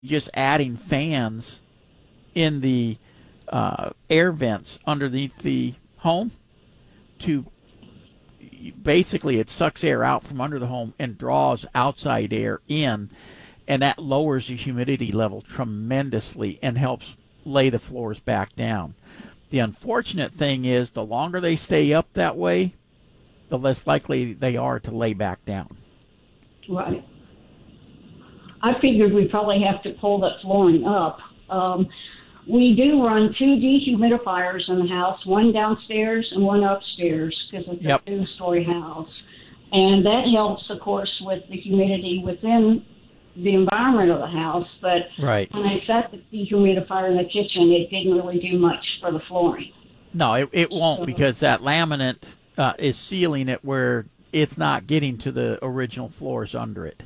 just adding fans in the air vents underneath the home to basically it sucks air out from under the home and draws outside air in, and that lowers the humidity level tremendously and helps lay the floors back down. The unfortunate thing is the longer they stay up that way, the less likely they are to lay back down. Right. I figured we'd probably have to pull that flooring up. We do run 2 dehumidifiers in the house, one downstairs and one upstairs, because it's a 2-story house. And that helps, of course, with the humidity within the environment of the house. But right. when I set the dehumidifier in the kitchen, it didn't really do much for the flooring. No, it won't, because that laminate is sealing it where it's not getting to the original floors under it.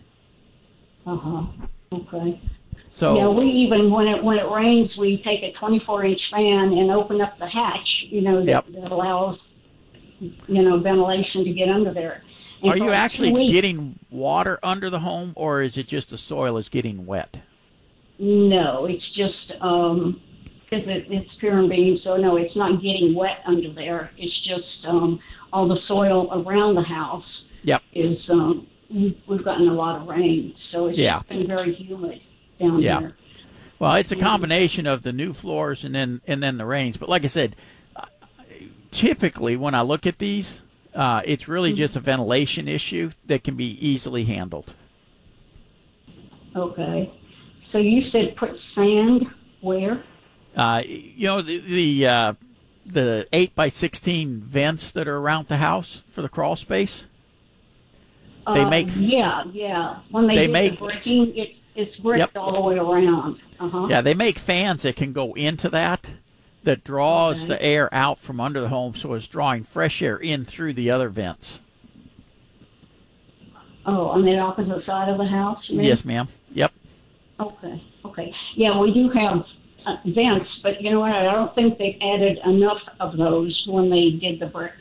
Okay. So yeah, we even when it rains, we take a 24-inch fan and open up the hatch, that allows ventilation to get under there. And are you actually getting water under the home, or is it just the soil is getting wet? No, it's just because it's pier and beam, so no, it's not getting wet under there. It's just all the soil around the house. Is we've gotten a lot of rain, so it's just been very humid down there. Well, it's a combination of the new floors and then the rains. But like I said, typically when I look at these, it's really just a ventilation issue that can be easily handled. Okay. So you said put sand where? The 8x16 vents that are around the house for the crawl space. They make when they make the bricking, it's bricked all the way around. Yeah, they make fans that can go into that draws the air out from under the home, so it's drawing fresh air in through the other vents. Oh, on the opposite side of the house? Yes, ma'am. Yep. Okay. Yeah, we do have vents, but you know what? I don't think they added enough of those when they did the brick,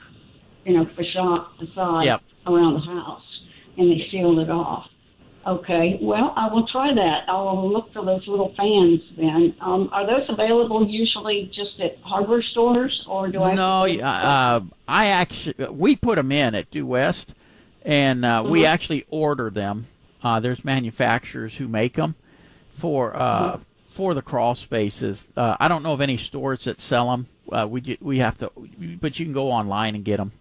facade around the house, and they sealed it off. Okay, well, I will try that. I'll look for those little fans then. Are those available usually just at hardware stores, or do I? No, we put them in at Due West, and we actually order them. There's manufacturers who make them for the crawl spaces. I don't know of any stores that sell them. We have to, but you can go online and get them.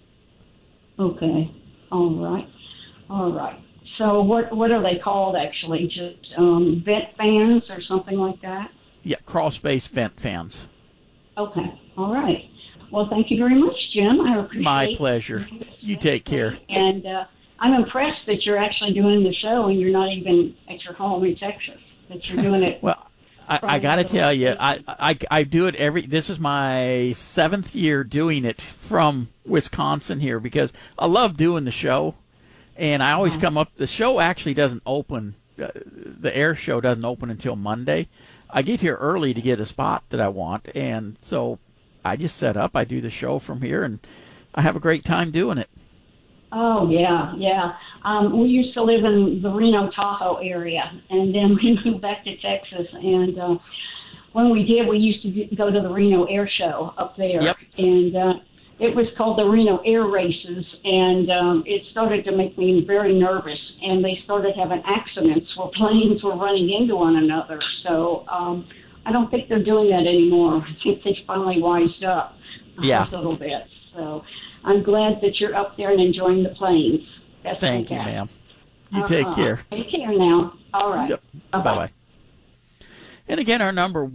Okay, all right. So what are they called actually? Just vent fans or something like that? Yeah, crawl space vent fans. Okay, all right. Well, thank you very much, Jim. I appreciate it. My pleasure. You take care. And I'm impressed that you're actually doing the show and you're not even at your home in Texas, that you're doing it. Well, I got to tell you, I do it this is my 7th year doing it from Wisconsin here, because I love doing the show. And I always come up, the show actually doesn't open, the air show doesn't open until Monday. I get here early to get a spot that I want, and so I just set up, I do the show from here, and I have a great time doing it. Oh, yeah. We used to live in the Reno, Tahoe area, and then we moved back to Texas, and when we did, we used to go to the Reno Air Show up there. Yep. And it was called the Reno Air Races, and it started to make me very nervous, and they started having accidents where planes were running into one another. So I don't think they're doing that anymore. I think they finally wised up a little bit. So I'm glad that you're up there and enjoying the planes. That's Thank you, ma'am. You take care. Take care now. All right. Yep. Bye-bye. And again, our number,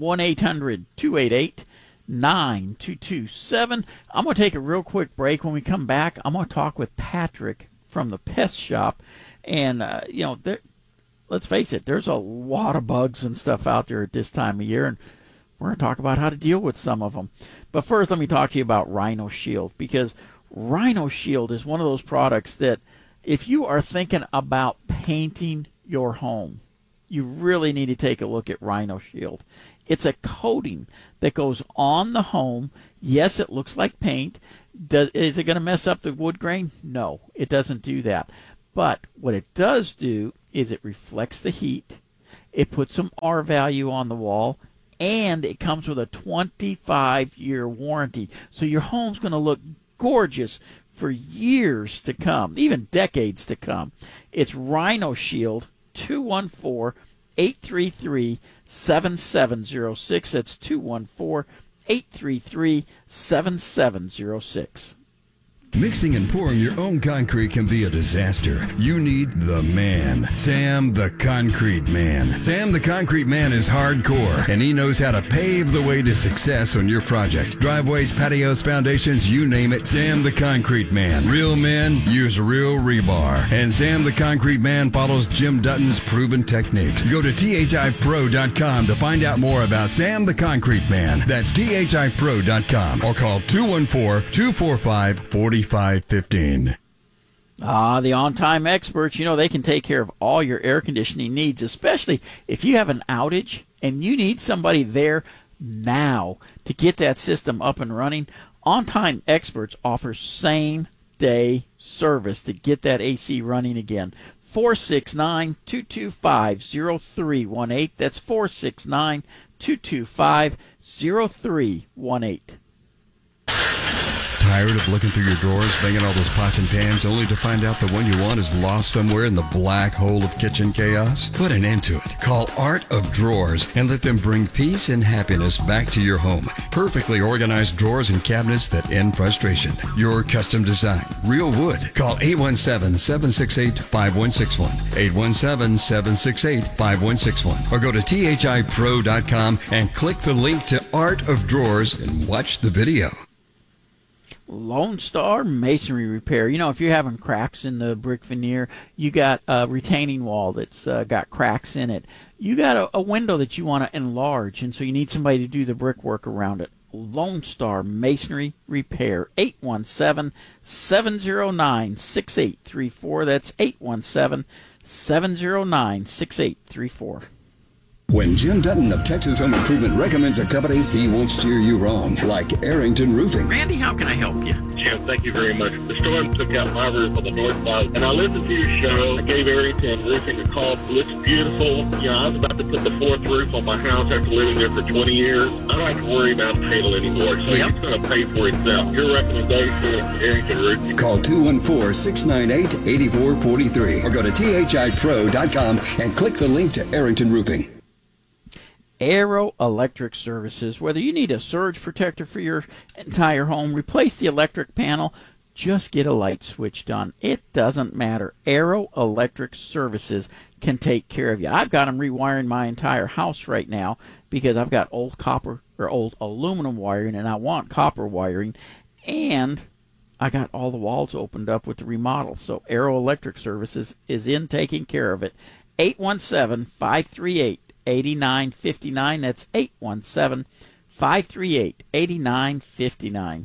1-800-288-9227. I'm going to take a real quick break. When we come back, I'm going to talk with Patrick from the Pest Shop. And, let's face it, there's a lot of bugs and stuff out there at this time of year, and we're going to talk about how to deal with some of them. But first, let me talk to you about Rhino Shield, because Rhino Shield is one of those products that if you are thinking about painting your home, you really need to take a look at Rhino Shield. It's a coating that goes on the home. Yes, it looks like paint. Is it going to mess up the wood grain? No, it doesn't do that. But what it does do is it reflects the heat. it puts some R value on the wall, and it comes with a 25-year warranty. So your home's going to look gorgeous for years to come, even decades to come. It's Rhino Shield, 214-833-7706. That's 214-833-7706. Mixing and pouring your own concrete can be a disaster. You need the man, Sam the Concrete Man. Sam the Concrete Man is hardcore, and he knows how to pave the way to success on your project. Driveways, patios, foundations, you name it, Sam the Concrete Man. Real men use real rebar, and Sam the Concrete Man follows Jim Dutton's proven techniques. Go to thipro.com to find out more about Sam the Concrete Man. That's thipro.com, or call 214-245-4515. The On-Time Experts, they can take care of all your air conditioning needs, especially if you have an outage and you need somebody there now to get that system up and running. On-Time Experts offers same-day service to get that AC running again. 469-225-0318. That's 469-225-0318. Tired of looking through your drawers, banging all those pots and pans, only to find out the one you want is lost somewhere in the black hole of kitchen chaos? Put an end to it. Call Art of Drawers and let them bring peace and happiness back to your home. Perfectly organized drawers and cabinets that end frustration. Your custom design. Real wood. Call 817-768-5161. 817-768-5161. Or go to thipro.com and click the link to Art of Drawers and watch the video. Lone Star Masonry Repair. If you're having cracks in the brick veneer, you got a retaining wall that's got cracks in it. You got a window that you want to enlarge, and so you need somebody to do the brickwork around it. Lone Star Masonry Repair, 817-709-6834. That's 817-709-6834. When Jim Dutton of Texas Home Improvement recommends a company, he won't steer you wrong, like Arrington Roofing. Randy, how can I help you? Jim, thank you very much. The storm took out my roof on the north side, and I listened to your show. I gave Arrington Roofing a call. It looks beautiful. I was about to put the fourth roof on my house after living there for 20 years. I don't have to worry about hail anymore, so It's going to pay for itself. Your recommendation, Arrington Roofing. Call 214-698-8443 or go to thipro.com and click the link to Arrington Roofing. Aero Electric Services. Whether you need a surge protector for your entire home, replace the electric panel, just get a light switch done. It doesn't matter. Aero Electric Services can take care of you. I've got them rewiring my entire house right now because I've got old copper or old aluminum wiring, and I want copper wiring, and I got all the walls opened up with the remodel. So Aero Electric Services is in taking care of it. 817-538-8959. That's 817-538-8959.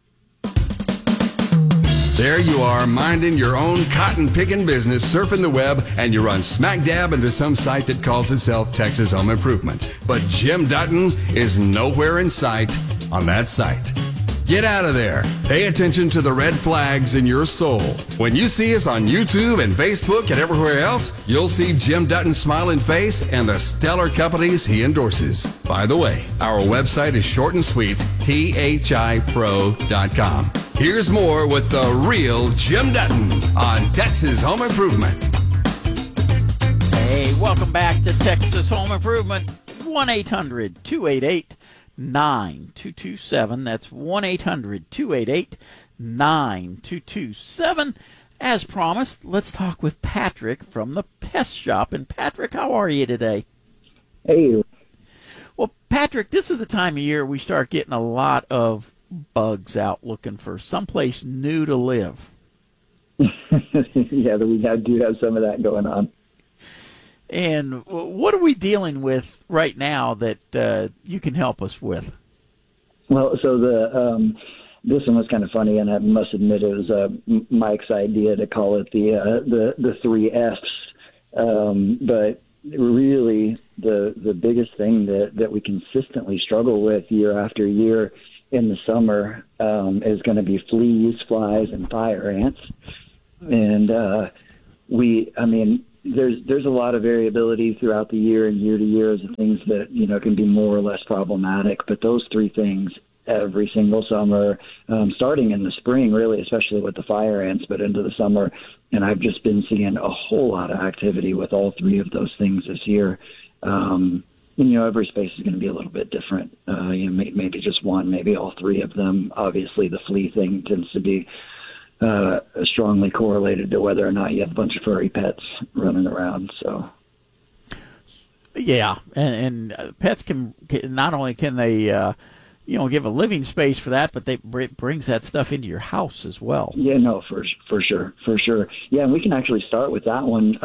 There you are, minding your own cotton picking business, surfing the web, and you run smack dab into some site that calls itself Texas Home Improvement. But Jim Dutton is nowhere in sight on that site. Get out of there. Pay attention to the red flags in your soul. When you see us on YouTube and Facebook and everywhere else, you'll see Jim Dutton's smiling face and the stellar companies he endorses. By the way, our website is short and sweet, thipro.com. Here's more with the real Jim Dutton on Texas Home Improvement. Hey, welcome back to Texas Home Improvement. 1-800-288-9227. That's 1-800-288-9227. As promised, let's talk with Patrick from the Pest Shop. And Patrick, how are you today? Hey. Well, Patrick, this is the time of year we start getting a lot of bugs out looking for someplace new to live. Yeah, we do have some of that going on. And what are we dealing with right now that you can help us with? Well, so this one was kind of funny, and I must admit it was Mike's idea to call it the three Fs. But really, the biggest thing that we consistently struggle with year after year in the summer is going to be fleas, flies, and fire ants. And there's a lot of variability throughout the year and year to year as things that, can be more or less problematic. But those three things every single summer, starting in the spring, really, especially with the fire ants, but into the summer. And I've just been seeing a whole lot of activity with all three of those things this year. And, every space is going to be a little bit different. Maybe just one, maybe all three of them. Obviously, the flea thing tends to be strongly correlated to whether or not you have a bunch of furry pets running around. So, yeah, and pets can not only can they give a living space for that, but it brings that stuff into your house as well. Yeah, no, for sure. Yeah, and we can actually start with that one.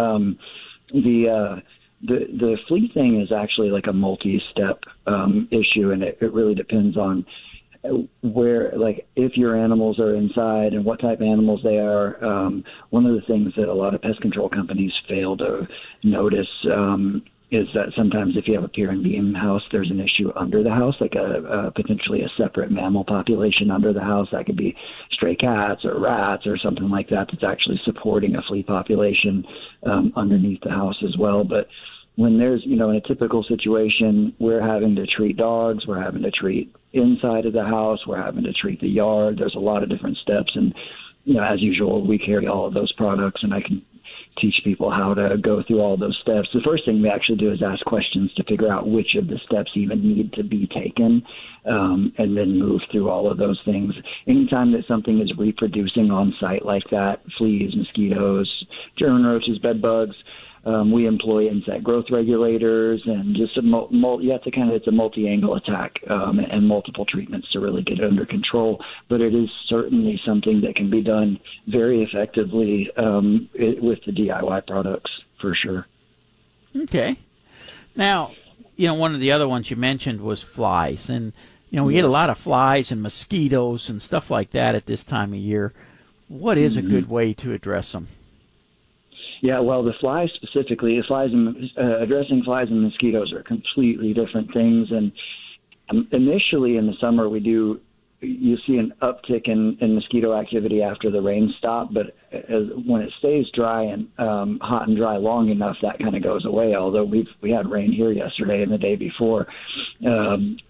The flea thing is actually like a multi-step issue, and it really depends on where, like, if your animals are inside and what type of animals they are. One of the things that a lot of pest control companies fail to notice is that sometimes if you have a pier and beam house, there's an issue under the house, like potentially a separate mammal population under the house. That could be stray cats or rats or something like that that's actually supporting a flea population underneath the house as well. But when there's, in a typical situation, we're having to treat dogs, we're having to treat inside of the house, we're having to treat the yard. There's a lot of different steps. And, as usual, we carry all of those products, and I can teach people how to go through all those steps. The first thing we actually do is ask questions to figure out which of the steps even need to be taken, and then move through all of those things. Anytime that something is reproducing on site like that, fleas, mosquitoes, German roaches, bed bugs, we employ insect growth regulators, and just it's a multi-angle attack and multiple treatments to really get it under control. But it is certainly something that can be done very effectively with the DIY products, for sure. Okay. Now, one of the other ones you mentioned was flies, and we get a lot of flies and mosquitoes and stuff like that at this time of year. What is a good way to address them? Yeah, well, the flies specifically, addressing flies and mosquitoes are completely different things. And initially in the summer, you see an uptick in mosquito activity after the rain stop, but when it stays dry and hot and dry long enough, that kind of goes away. Although we had rain here yesterday and the day before, and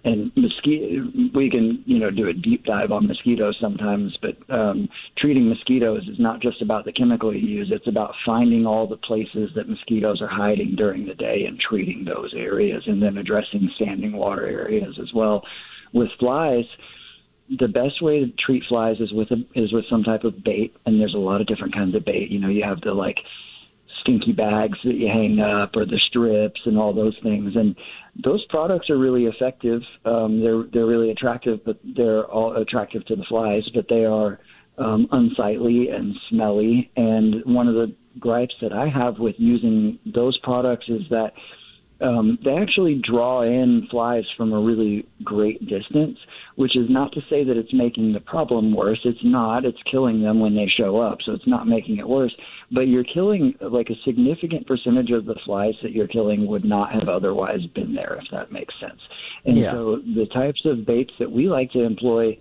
we can do a deep dive on mosquitoes sometimes. But treating mosquitoes is not just about the chemical you use; it's about finding all the places that mosquitoes are hiding during the day and treating those areas, and then addressing standing water areas as well. With flies, the best way to treat flies is with some type of bait, and there's a lot of different kinds of bait. You have the stinky bags that you hang up, or the strips, and all those things. And those products are really effective. They're really attractive, but they're all attractive to the flies, but they are unsightly and smelly. And one of the gripes that I have with using those products is that they actually draw in flies from a really great distance, which is not to say that it's making the problem worse. It's not. It's killing them when they show up, so it's not making it worse. But you're killing, a significant percentage of the flies that you're killing would not have otherwise been there, if that makes sense. And so the types of baits that we like to employ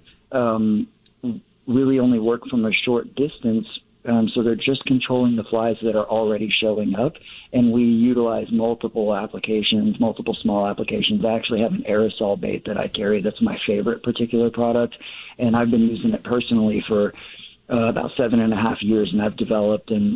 really only work from a short distance. So they're just controlling the flies that are already showing up, and we utilize multiple applications, multiple small applications. I actually have an aerosol bait that I carry that's my favorite particular product, and I've been using it personally for about 7.5 years, and I've developed and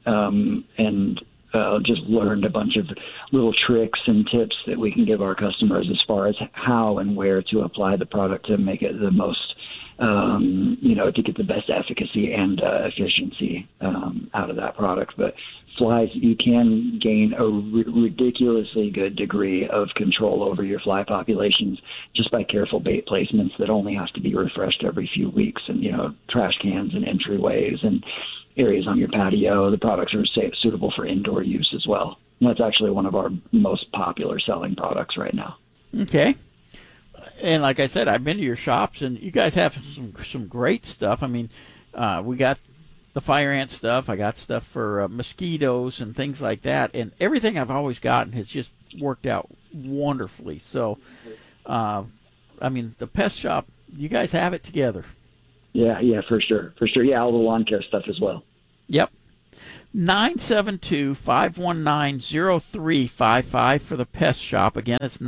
just learned a bunch of little tricks and tips that we can give our customers as far as how and where to apply the product to make it the most to get the best efficacy and efficiency out of that product. But flies, you can gain a ridiculously good degree of control over your fly populations just by careful bait placements that only have to be refreshed every few weeks, and, trash cans and entryways and areas on your patio. The products are suitable for indoor use as well. And that's actually one of our most popular selling products right now. Okay. And like I said, I've been to your shops, and you guys have some great stuff. I mean, we got the fire ant stuff. I got stuff for mosquitoes and things like that. And everything I've always gotten has just worked out wonderfully. So, the pest shop, you guys have it together. Yeah, for sure. Yeah, all the lawn care stuff as well. Yep. 972-519-0355 for the Pest Shop. Again, it's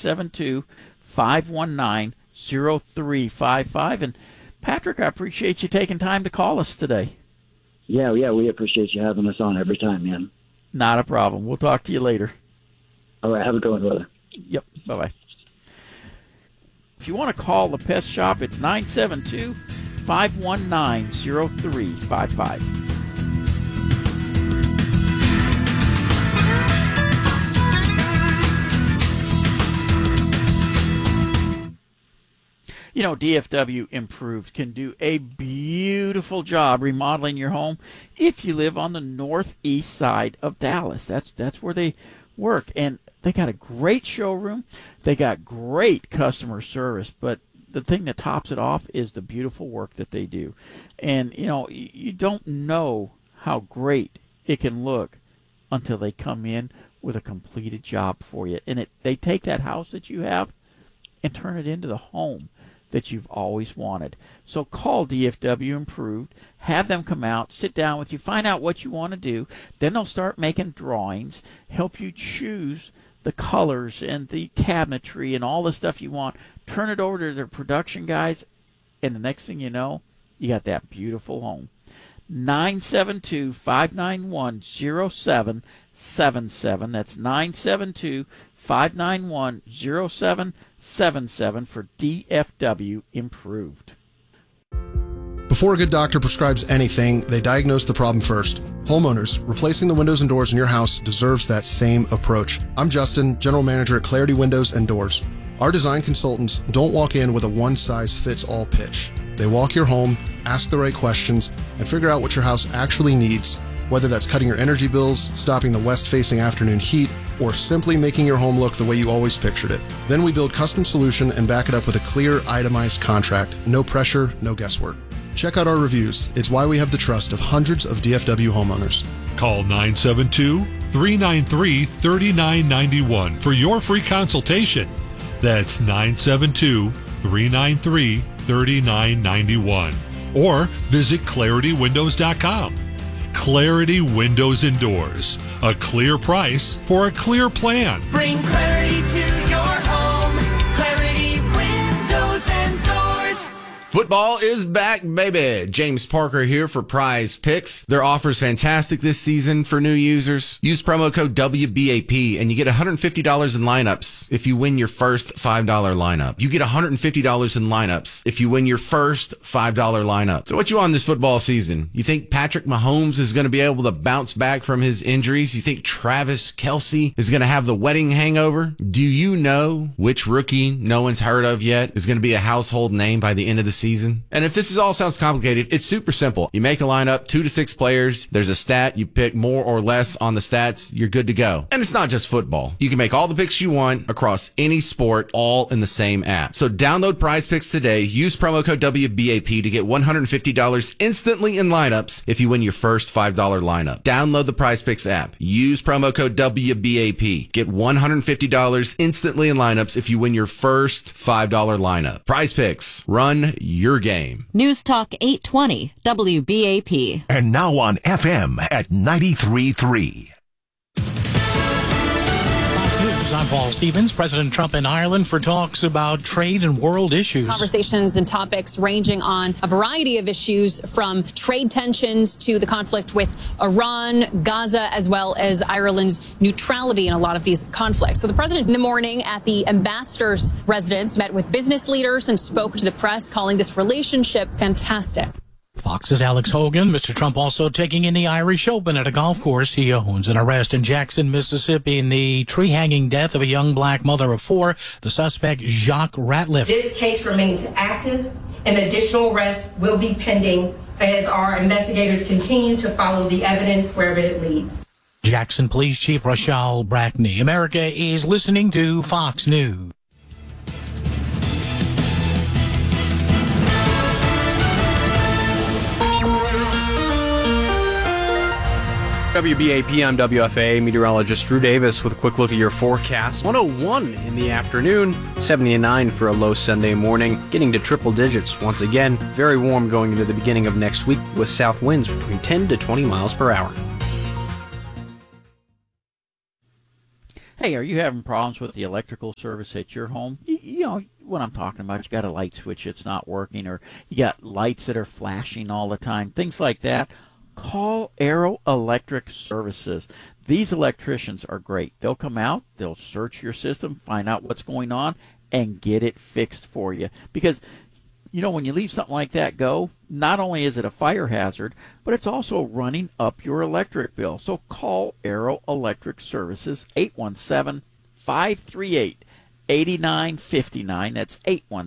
972-519-0355. And Patrick, I appreciate you taking time to call us today. Yeah, we appreciate you having us on every time, man. Not a problem. We'll talk to you later. All right, have a good one, brother. Yep, bye-bye. If you want to call the Pest Shop, it's 972-519-0355. You know, DFW Improved can do a beautiful job remodeling your home if you live on the northeast side of Dallas. That's where they work, and they got a great showroom. They got great customer service, but the thing that tops it off is the beautiful work that they do. And, you know, you don't know how great it can look until they come in with a completed job for you. And they take that house that you have and turn it into the home that you've always wanted. So call DFW Improved, have them come out, sit down with you, find out what you want to do. Then they'll start making drawings, help you choose the colors and the cabinetry and all the stuff you want. Turn it over to their production guys, and the next thing you know, you got that beautiful home. 972-591-0777. That's 972-591-0777 for DFW Improved. Before a good doctor prescribes anything, they diagnose the problem first. Homeowners, replacing the windows and doors in your house deserves that same approach. I'm Justin, General Manager at Clarity Windows and Doors. Our design consultants don't walk in with a one-size-fits-all pitch. They walk your home, ask the right questions, and figure out what your house actually needs, whether that's cutting your energy bills, stopping the west-facing afternoon heat, or simply making your home look the way you always pictured it. Then we build custom solution and back it up with a clear, itemized contract. No pressure, no guesswork. Check out our reviews. It's why we have the trust of hundreds of DFW homeowners. Call 972-393-3991 for your free consultation. That's 972-393-3991. Or visit ClarityWindows.com. Clarity Windows and Doors. A clear price for a clear plan. Bring clarity to your home. Clarity Windows and Doors. Football is back, baby. James Parker here for Prize Picks. Their offer is fantastic this season for new users. Use promo code WBAP and you get $150 in lineups if you win your first $5 lineup. You get $150 in lineups if you win your first $5 lineup. So what you on this football season? You think Patrick Mahomes is going to be able to bounce back from his injuries? You think Travis Kelce is going to have the wedding hangover? Do you know which rookie no one's heard of yet is going to be a household name by the end of the season? And if this all sounds complicated, it's super simple. You make a lineup, 2 to 6 players. There's a stat. You pick more or less on the stats. You're good to go. And it's not just football. You can make all the picks you want across any sport, all in the same app. So download Prize Picks today. Use promo code WBAP to get $150 instantly in lineups if you win your first $5 lineup. Download the Prize Picks app. Use promo code WBAP. Get $150 instantly in lineups if you win your first $5 lineup. Prize Picks. Run your game. News Talk 820 WBAP. And now on FM at 93.3. I'm Paul Stevens. President Trump in Ireland for talks about trade and world issues. Conversations and topics ranging on a variety of issues, from trade tensions to the conflict with Iran, Gaza, as well as Ireland's neutrality in a lot of these conflicts. So the president in the morning at the ambassador's residence met with business leaders and spoke to the press, calling this relationship fantastic. Fox's Alex Hogan. Mr. Trump also taking in the Irish Open at a golf course. He owns. An arrest in Jackson, Mississippi in the tree-hanging death of a young black mother of 4. The suspect, Jacques Ratliff. This case remains active, and additional arrests will be pending as our investigators continue to follow the evidence wherever it leads. Jackson Police Chief Rashal Brackney. America is listening to Fox News. WBAP on WFA, meteorologist Drew Davis with a quick look at your forecast. 101 in the afternoon, 79 for a low Sunday morning, getting to triple digits once again. Very warm going into the beginning of next week with south winds between 10 to 20 miles per hour. Hey, are you having problems with the electrical service at your home? You know what I'm talking about. You got a light switch that's not working, or you got lights that are flashing all the time, things like that. Call Arrow Electric Services. These electricians are great. They'll come out, they'll search your system, find out what's going on, and get it fixed for you. Because, you know, when you leave something like that go, not only is it a fire hazard, but it's also running up your electric bill. So call Arrow Electric Services, 817-538-8959. That's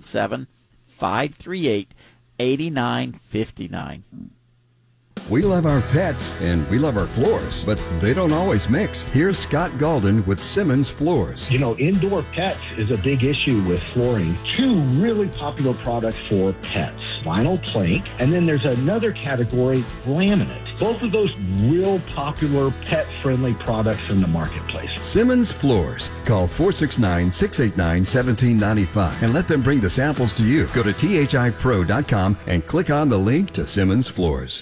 817-538-8959. We love our pets and we love our floors, but they don't always mix. Here's Scott Galden with Simmons Floors. You know, indoor pets is a big issue with flooring. Two really popular products for pets, vinyl plank, and then there's another category, laminate. Both of those real popular pet-friendly products in the marketplace. Simmons Floors. Call 469-689-1795 and let them bring the samples to you. Go to thipro.com and click on the link to Simmons Floors.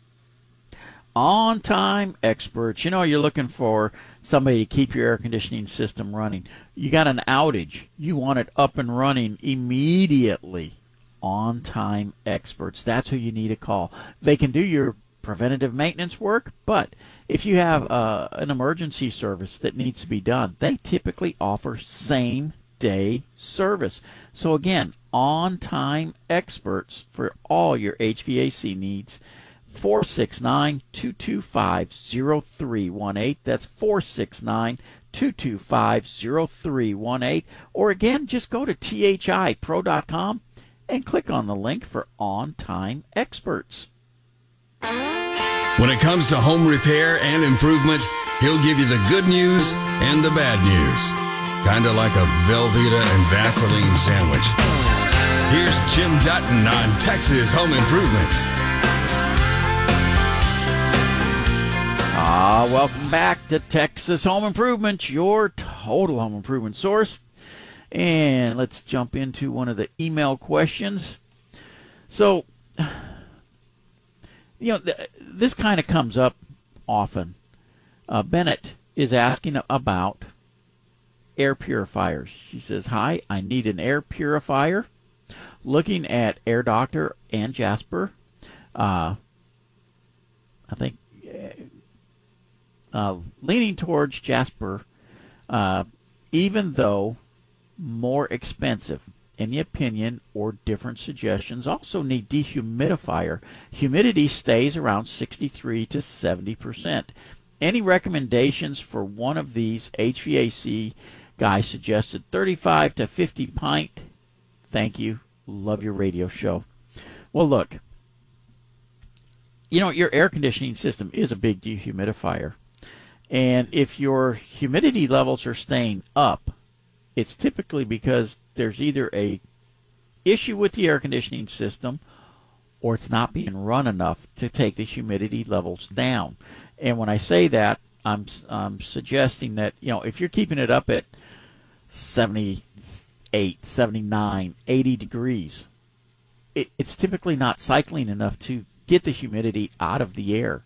On-time experts. You know, you're looking for somebody to keep your air conditioning system running. You got an outage. You want it up and running immediately. On-time experts. That's who you need to call. They can do your preventative maintenance work, but if you have an emergency service that needs to be done, they typically offer same-day service. So again, on-time experts for all your HVAC needs. 469-225-0318. That's 469-225-0318. Or again, just go to thipro.com and click on the link for On-Time Experts. When it comes to home repair and improvement, he'll give you the good news and the bad news. Kind of like a Velveeta and Vaseline sandwich. Here's Jim Dutton on Texas Home Improvement. Welcome back to Texas Home Improvement, your total home improvement source. And let's jump into one of the email questions. So, you know, this kind of comes up often. Bennett is asking about air purifiers. She says, hi, I need an air purifier. Looking at Air Doctor and Jasper, I think leaning towards Jasper, even though more expensive. Any opinion or different suggestions? Also need dehumidifier. Humidity stays around 63 to 70%. Any recommendations for one of these? HVAC guy suggested 35 to 50 pint. Thank you. Love your radio show. Well, look, you know, your air conditioning system is a big dehumidifier. And if your humidity levels are staying up, it's typically because there's either a issue with the air conditioning system or it's not being run enough to take the humidity levels down. And when I say that, I'm suggesting that, you know, if you're keeping it up at 78, 79, 80 degrees, it's typically not cycling enough to get the humidity out of the air.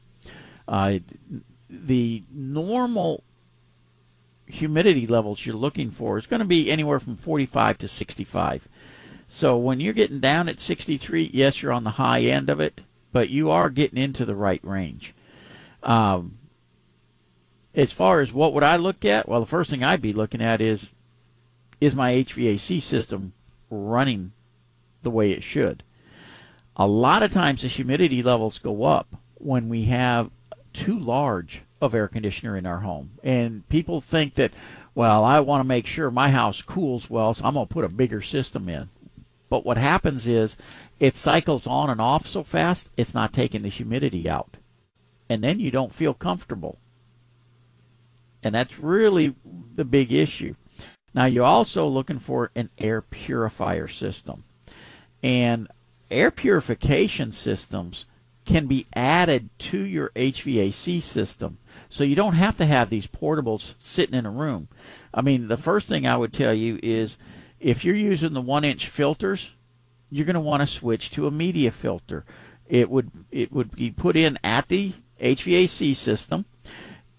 The normal humidity levels you're looking for is going to be anywhere from 45 to 65. So when you're getting down at 63, yes, you're on the high end of it, but you are getting into the right range. As far as what would I look at? Well, the first thing I'd be looking at is my HVAC system running the way it should? A lot of times the humidity levels go up when we have too large of air conditioner in our home. And people think that, well, I want to make sure my house cools well, so I'm going to put a bigger system in. But what happens is it cycles on and off so fast, it's not taking the humidity out. And then you don't feel comfortable. And that's really the big issue. Now, you're also looking for an air purifier system. And air purification systems can be added to your HVAC system. So you don't have to have these portables sitting in a room. I mean, the first thing I would tell you is if you're using the 1-inch filters, you're going to want to switch to a media filter. It would be put in at the HVAC system. They're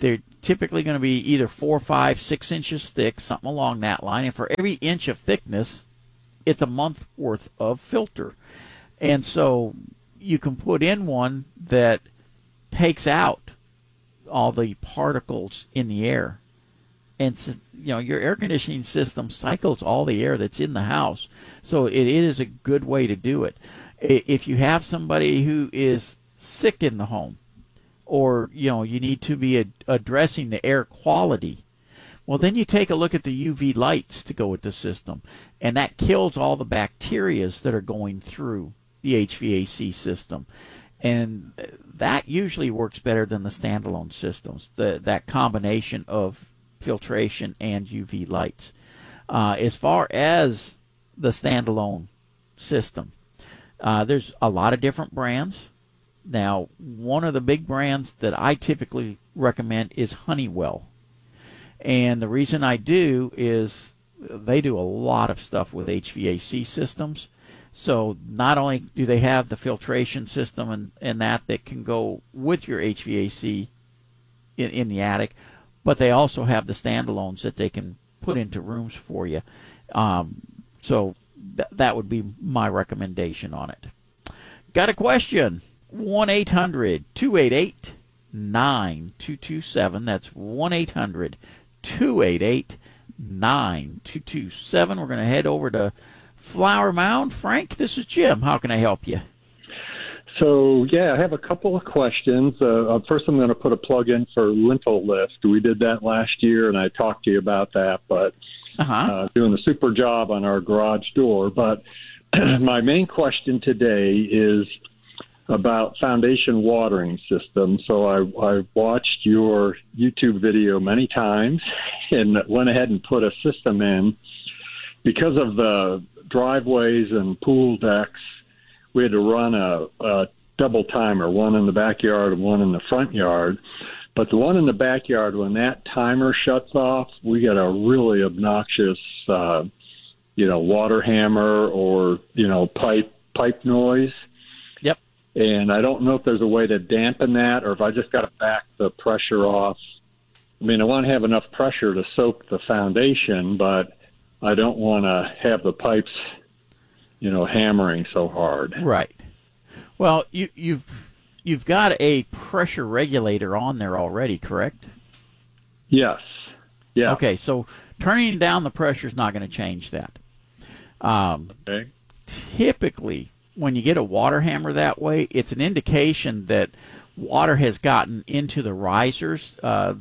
typically going to be either 4, 5, 6 inches thick, something along that line. And for every inch of thickness, it's a month worth of filter. And so you can put in one that takes out all the particles in the air. And your air conditioning system cycles all the air that's in the house. So it is a good way to do it. If you have somebody who is sick in the home, or you need to be addressing the air quality, well, then you take a look at the UV lights to go with the system, and that kills all the bacterias that are going through the HVAC system, and that usually works better than the standalone systems. That combination of filtration and UV lights. As far as the standalone system, there's a lot of different brands. Now, one of the big brands that I typically recommend is Honeywell. And the reason I do is they do a lot of stuff with HVAC systems. So not only do they have the filtration system and that can go with your HVAC in the attic, but they also have the standalones that they can put into rooms for you. So that would be my recommendation on it. Got a question? 1-800-288-9227. That's 1-800-288-9227. We're going to head over to Flower Mound. Frank, this is Jim. How can I help you? So, yeah, I have a couple of questions. First, I'm going to put a plug in for Lintel Lift. We did that last year, and I talked to you about that, but doing a super job on our garage door. But my main question today is about foundation watering system. So I watched your YouTube video many times and went ahead and put a system in. Because of the driveways and pool decks, we had to run a double timer, one in the backyard and one in the front yard. But the one in the backyard, when that timer shuts off, we get a really obnoxious, water hammer or, pipe noise. Yep. And I don't know if there's a way to dampen that or if I just got to back the pressure off. I mean, I want to have enough pressure to soak the foundation, but I don't want to have the pipes hammering so hard. Right. Well, you've got a pressure regulator on there already, correct? Yes. Yeah. Okay, so turning down the pressure is not going to change that. Okay. Typically, when you get a water hammer that way, it's an indication that water has gotten into the risers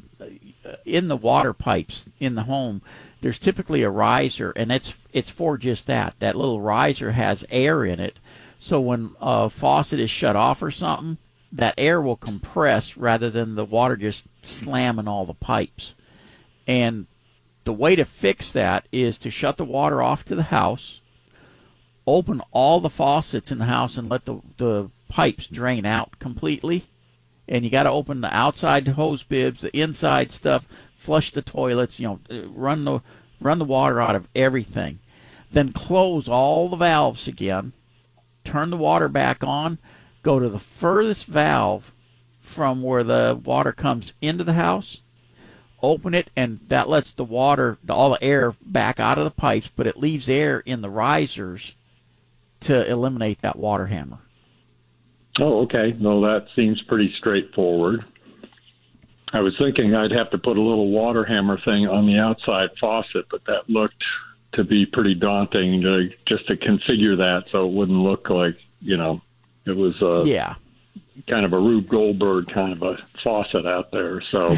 in the water pipes in the home. There's typically a riser, and it's for just that. That little riser has air in it, so when a faucet is shut off or something, that air will compress rather than the water just slamming all the pipes. And the way to fix that is to shut the water off to the house, open all the faucets in the house, and let the pipes drain out completely. And you got to open the outside hose bibs, the inside stuff, flush the toilets, run the water out of everything. Then close all the valves again, turn the water back on, go to the furthest valve from where the water comes into the house, open it, and that lets the water, all the air back out of the pipes, but it leaves air in the risers to eliminate that water hammer. Oh, okay. No, that seems pretty straightforward. I was thinking I'd have to put a little water hammer thing on the outside faucet, but that looked to be pretty daunting just to configure that so it wouldn't look like, it was kind of a Rube Goldberg kind of a faucet out there. So,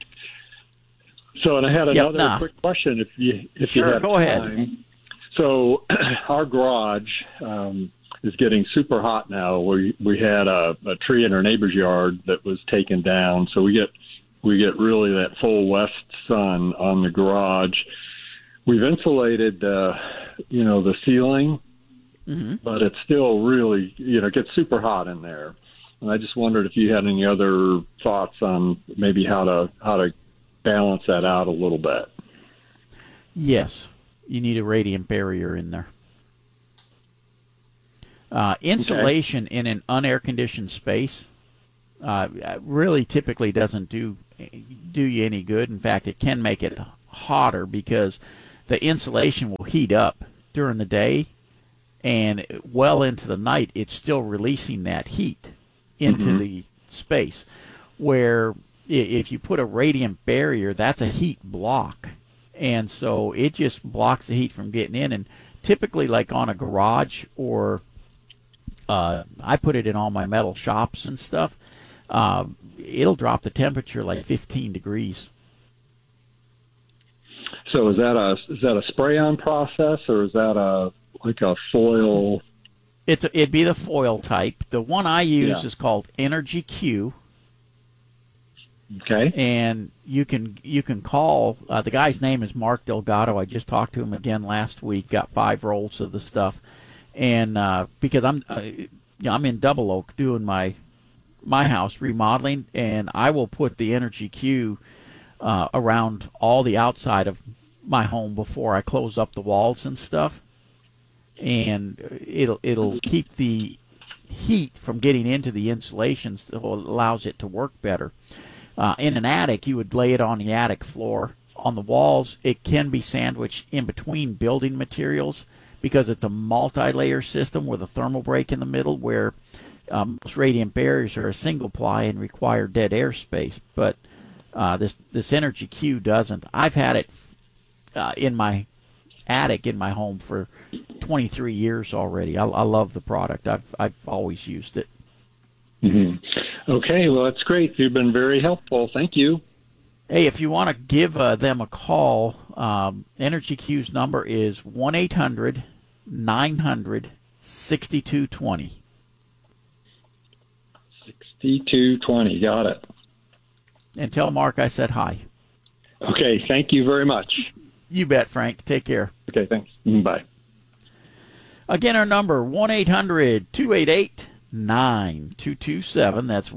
and I had another quick question if you have go time. ahead. So our garage is getting super hot now. We had a tree in our neighbor's yard that was taken down, so we get really that full west sun on the garage. We've insulated the ceiling, but it's still really it gets super hot in there. And I just wondered if you had any other thoughts on maybe how to balance that out a little bit. Yes, you need a radiant barrier in there. Insulation in an unair-conditioned space really typically doesn't do do you any good. In fact, it can make it hotter because the insulation will heat up during the day, and well into the night, it's still releasing that heat into the space. Where if you put a radiant barrier, that's a heat block, and so it just blocks the heat from getting in. And typically, like on a garage, or I put it in all my metal shops and stuff, it'll drop the temperature like 15 degrees. So is that a spray-on process, or is that a foil? It'd be the foil type. The one I use is called Energy Q. Okay. And you can call. The guy's name is Mark Delgado. I just talked to him again last week. Got 5 rolls of the stuff, and because I'm in Double Oak doing my house remodeling, and I will put the Energy Q around all the outside of my home before I close up the walls and stuff, and it'll keep the heat from getting into the insulation, so it allows it to work better. In an attic, you would lay it on the attic floor. On the walls, it can be sandwiched in between building materials because it's a multi-layer system with a thermal break in the middle, where most radiant barriers are a single ply and require dead air space, but this Energy Q doesn't. I've had it in my attic in my home for 23 years already. I love the product. I've always used it. Okay, well, that's great. You've been very helpful. Thank you. Hey, if you want to give them a call, Energy Q's number is 1-800-900-6220. 6220, got it. And tell Mark I said hi. Okay, thank you very much. You bet, Frank. Take care. Okay, thanks. Bye. Again, our number, 1-800-288-9227. That's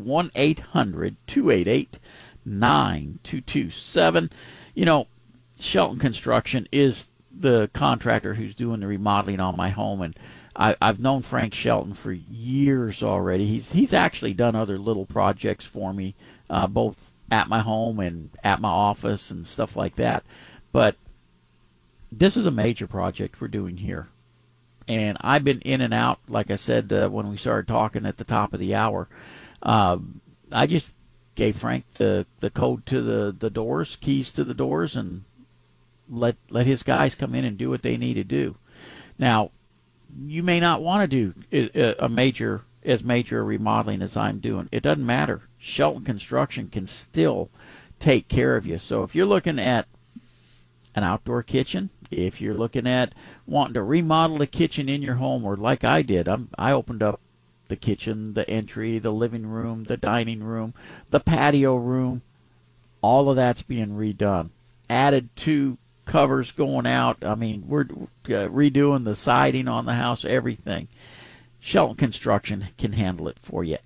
1-800-288-9227. You know, Shelton Construction is the contractor who's doing the remodeling on my home, and I've known Frank Shelton for years already. He's actually done other little projects for me, both at my home and at my office and stuff like that. But this is a major project we're doing here. And I've been in and out, like I said, when we started talking at the top of the hour. I just gave Frank the code to the doors, keys to the doors, and let his guys come in and do what they need to do. Now, you may not want to do as major remodeling as I'm doing. It doesn't matter. Shelton Construction can still take care of you. So if you're looking at an outdoor kitchen, if you're looking at wanting to remodel a kitchen in your home, or like I did, I opened up the kitchen, the entry, the living room, the dining room, the patio room, all of that's being redone. Added 2 covers going out. I mean, we're redoing the siding on the house, everything. Shelton Construction can handle it for you.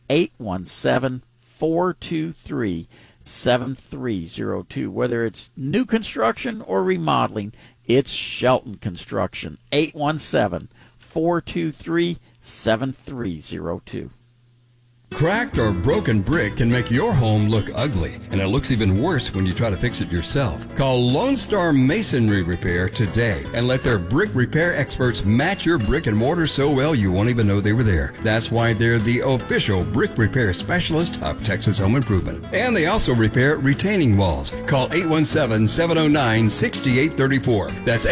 817-423-7302. Whether it's new construction or remodeling, it's Shelton Construction. 817-423-7302. Cracked or broken brick can make your home look ugly, and it looks even worse when you try to fix it yourself. Call Lone Star Masonry Repair today and let their brick repair experts match your brick and mortar so well you won't even know they were there. That's why they're the official brick repair specialist of Texas Home Improvement. And they also repair retaining walls. Call 817-709-6834. That's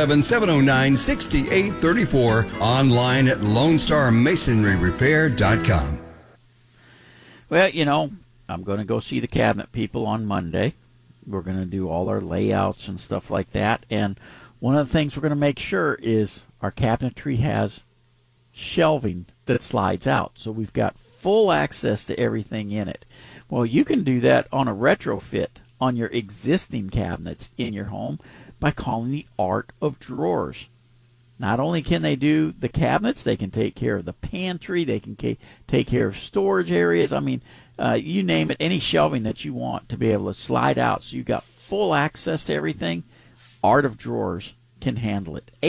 817-709-6834. Online at LoneStarMasonryRepair.com. Well, you know, I'm going to go see the cabinet people on Monday. We're going to do all our layouts and stuff like that. And one of the things we're going to make sure is our cabinetry has shelving that slides out. So we've got full access to everything in it. Well, you can do that on a retrofit on your existing cabinets in your home by calling the Art of Drawers. Not only can they do the cabinets, they can take care of the pantry, they can take care of storage areas. I mean, you name it, any shelving that you want to be able to slide out so you've got full access to everything. Art of Drawers can handle it.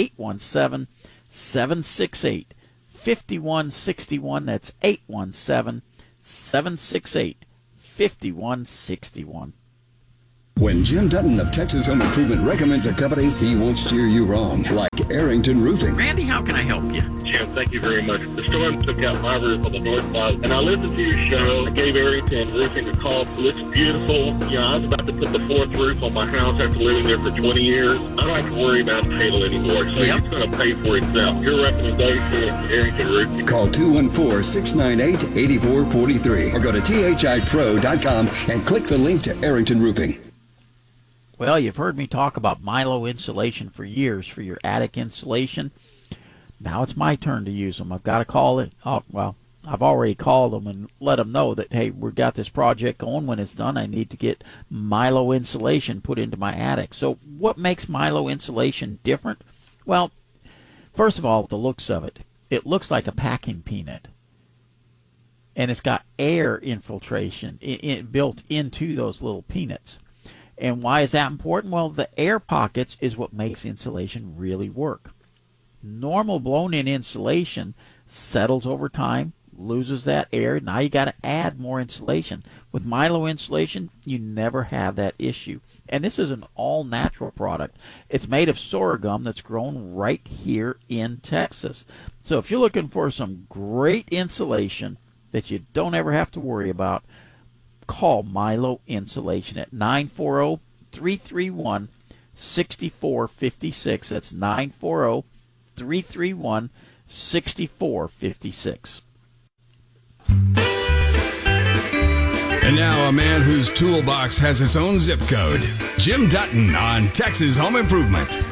817-768-5161. That's 817-768-5161. 5161. When Jim Dutton of Texas Home Improvement recommends a company, he won't steer you wrong, like Arrington Roofing. Randy, how can I help you? Jim, thank you very much. The storm took out my roof on the north side, and I listened to your show. I gave Arrington Roofing a call. It looks beautiful. I was about to put the fourth roof on my house after living there for 20 years. I don't have to worry about hail anymore, so it's going to pay for itself. Your recommendation, Arrington Roofing. Call 214-698-8443 or go to thipro.com and click the link to Arrington Roofing. Well, you've heard me talk about Milo insulation for years for your attic insulation. Now it's my turn to use them. I've got to call it. Oh, well, I've already called them and let them know that, hey, we've got this project going. When it's done, I need to get Milo insulation put into my attic. So what makes Milo insulation different? Well, first of all, the looks of it. It looks like a packing peanut. And it's got air infiltration built into those little peanuts. And why is that important? Well, the air pockets is what makes insulation really work. Normal blown-in insulation settles over time, loses that air. Now you got to add more insulation. With Milo insulation, you never have that issue. And this is an all-natural product. It's made of sorghum that's grown right here in Texas. So if you're looking for some great insulation that you don't ever have to worry about, call Milo Insulation at 940-331-6456. That's 940-331-6456. And now a man whose toolbox has his own zip code. Jim Dutton on Texas Home Improvement.